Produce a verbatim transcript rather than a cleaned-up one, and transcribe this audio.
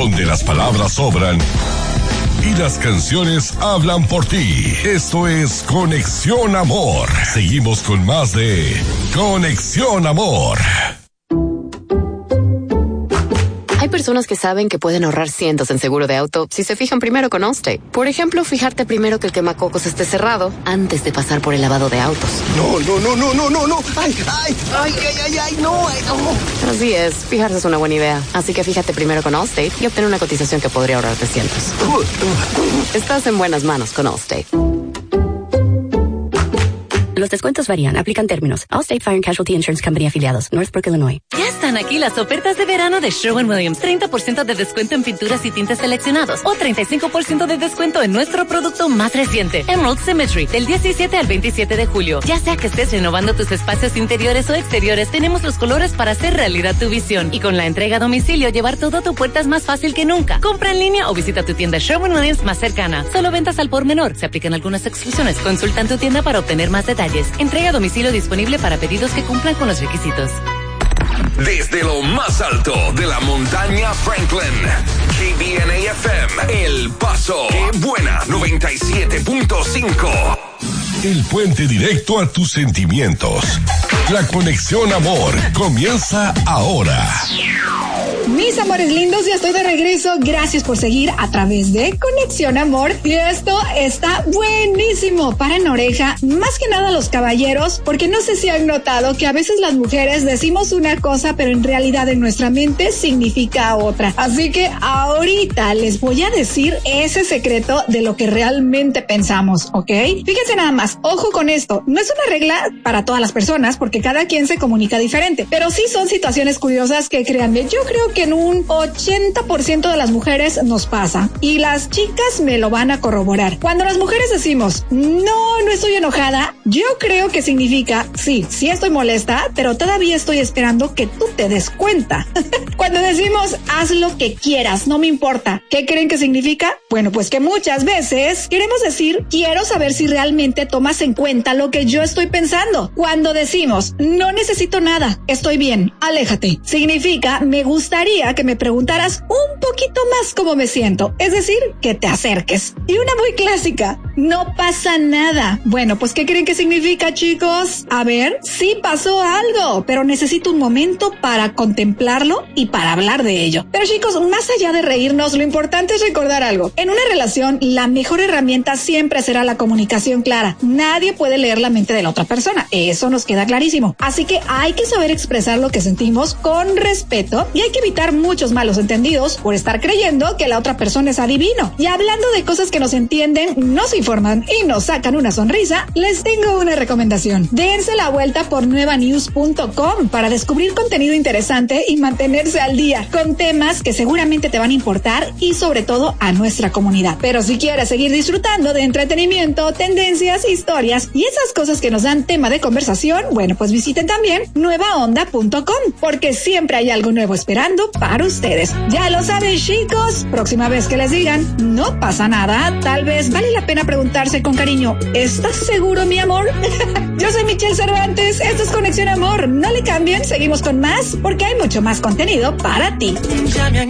donde las palabras sobran y las canciones hablan por ti. Esto es Conexión Amor. Seguimos con más de Conexión Amor. Hay personas que saben que pueden ahorrar cientos en seguro de auto si se fijan primero con Allstate. Por ejemplo, fijarte primero que el quemacocos esté cerrado antes de pasar por el lavado de autos. No, no, no, no, no, no, no. Ay, ay, ay, ay, ay, ay, no, ay, no. Así es, fijarse es una buena idea. Así que fíjate primero con Allstate y obtén una cotización que podría ahorrarte cientos. Estás en buenas manos con Allstate. Los descuentos varían, aplican términos. Allstate Fire and Casualty Insurance Company afiliados, Northbrook, Illinois. Ya están aquí las ofertas de verano de Sherwin-Williams. treinta por ciento de descuento en pinturas y tintes seleccionados o treinta y cinco por ciento de descuento en nuestro producto más reciente, Emerald Symmetry, del diecisiete al veintisiete de julio. Ya sea que estés renovando tus espacios interiores o exteriores, tenemos los colores para hacer realidad tu visión. Y con la entrega a domicilio, llevar todo a tu puerta es más fácil que nunca. Compra en línea o visita tu tienda Sherwin-Williams más cercana. Solo ventas al por menor. Se aplican algunas exclusiones. Consulta en tu tienda para obtener más detalles. Entrega a domicilio disponible para pedidos que cumplan con los requisitos. Desde lo más alto de la montaña Franklin, K B N A F M, El Paso. ¡Qué buena! noventa y siete punto cinco. El puente directo a tus sentimientos. La Conexión Amor comienza ahora. Mis amores lindos, ya estoy de regreso. Gracias por seguir a través de Conexión Amor. Y esto está buenísimo. Paren oreja, más que nada los caballeros, porque no sé si han notado que a veces las mujeres decimos una cosa, pero en realidad en nuestra mente significa otra. Así que ahorita les voy a decir ese secreto de lo que realmente pensamos, ¿ok? Fíjense nada más, ojo con esto. No es una regla para todas las personas, porque cada quien se comunica diferente, pero sí son situaciones curiosas que, créanme, yo creo que en un ochenta por ciento de las mujeres nos pasa, y las chicas me lo van a corroborar. Cuando las mujeres decimos, no, no estoy enojada, yo creo que significa, sí, sí estoy molesta, pero todavía estoy esperando que tú te des cuenta. Cuando decimos, haz lo que quieras, no me importa, ¿qué creen que significa? Bueno, pues que muchas veces queremos decir, quiero saber si realmente tomas en cuenta lo que yo estoy pensando. Cuando decimos, no necesito nada, estoy bien, aléjate, significa, me gustaría que me preguntaras un poquito más cómo me siento, es decir, que te acerques. Y una muy clásica, no pasa nada. Bueno, pues ¿qué creen que significa, chicos? A ver, sí pasó algo, pero necesito un momento para contemplarlo y para hablar de ello. Pero chicos, más allá de reírnos, lo importante es recordar algo. En una relación, la mejor herramienta siempre será la comunicación clara. Nadie puede leer la mente de la otra persona, eso nos queda clarísimo. Así que hay que saber expresar lo que sentimos con respeto y hay que evitar muchos malos entendidos por estar creyendo que la otra persona es adivino. Y hablando de cosas que nos entienden, nos informan y nos sacan una sonrisa, les tengo una recomendación. Dense la vuelta por nueva news punto com para descubrir contenido interesante y mantenerse al día con temas que seguramente te van a importar y sobre todo a nuestra comunidad. Pero si quieres seguir disfrutando de entretenimiento, tendencias, historias y esas cosas que nos dan tema de conversación, bueno, pues visiten también nueva onda punto com porque siempre hay algo nuevo esperando para ustedes. Ya lo saben, chicos, próxima vez que les digan, no pasa nada, tal vez vale la pena preguntarse con cariño, ¿estás seguro, mi amor? Yo soy Michelle Cervantes, esto es Conexión Amor, no le cambien, seguimos con más porque hay mucho más contenido para ti.